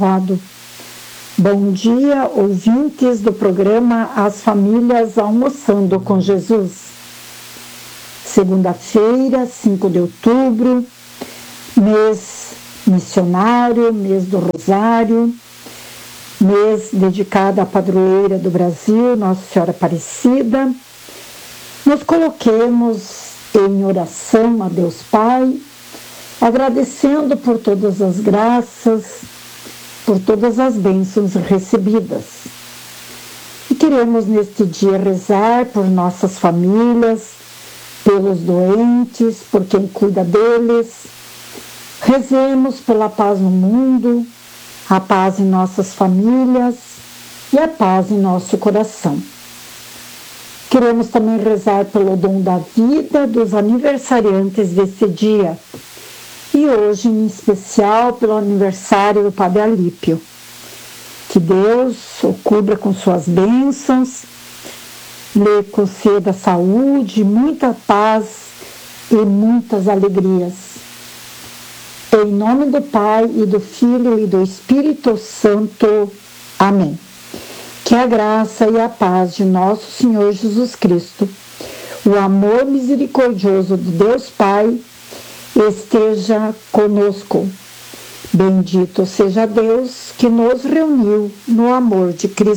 Rodo. Bom dia, ouvintes do programa As Famílias Almoçando com Jesus. Segunda-feira, 5 de outubro, mês missionário, mês do Rosário, mês dedicado à padroeira do Brasil, Nossa Senhora Aparecida. Nos coloquemos em oração a Deus Pai, agradecendo por todas as graças, por todas as bênçãos recebidas. E queremos neste dia rezar por nossas famílias, pelos doentes, por quem cuida deles. Rezemos pela paz no mundo, a paz em nossas famílias e a paz em nosso coração. Queremos também rezar pelo dom da vida dos aniversariantes deste dia. E hoje, em especial, pelo aniversário do Padre Alípio. Que Deus o cubra com suas bênçãos, lhe conceda saúde, muita paz e muitas alegrias. Em nome do Pai, e do Filho, e do Espírito Santo. Amém. Que a graça e a paz de nosso Senhor Jesus Cristo, o amor misericordioso de Deus Pai, esteja conosco. Bendito seja Deus que nos reuniu no amor de Cristo.